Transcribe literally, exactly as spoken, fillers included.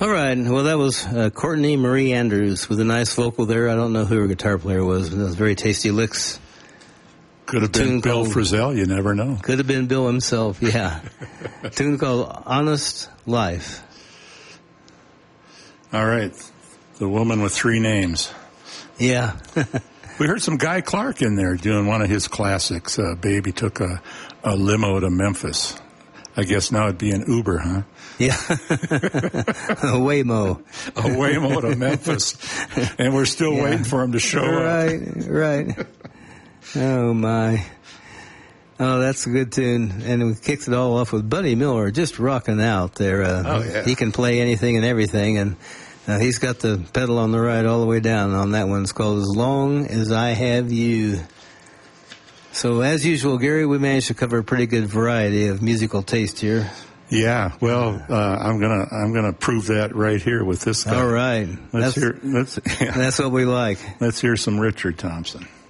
All right. Well, that was uh, Courtney Marie Andrews with a nice vocal there. I don't know who her guitar player was, but it was very tasty licks. Could have been Bill Frisell. You never know. Could have been Bill himself, yeah. A tune called Honest Life. All right. The woman with three names. Yeah. We heard some Guy Clark in there doing one of his classics. Uh, Baby took a, a limo to Memphis. I guess now it'd be an Uber, huh? Yeah. A Waymo. A Waymo to Memphis. And we're still yeah. waiting for him to show right, up. Right, right. Oh, my. Oh, that's a good tune. And we kicked it all off with Buddy Miller just rocking out there. Uh, oh, yeah. He can play anything and everything, and uh, he's got the pedal on the right all the way down on that one. It's called As Long As I Have You. So, as usual, Gary, we managed to cover a pretty good variety of musical taste here. Yeah, well, uh, I'm gonna I'm gonna prove that right here with this guy. All right, let's that's, hear. Let's. Yeah. That's what we like. Let's hear some Richard Thompson.